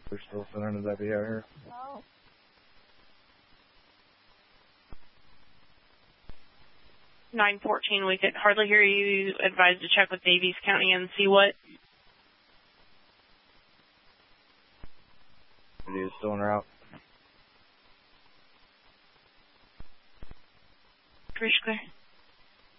They're still sending a deputy out here. Oh. (914), we could hardly hear you. Advised to check with Davies County and see what. Deputy is still en route. Bridge clear.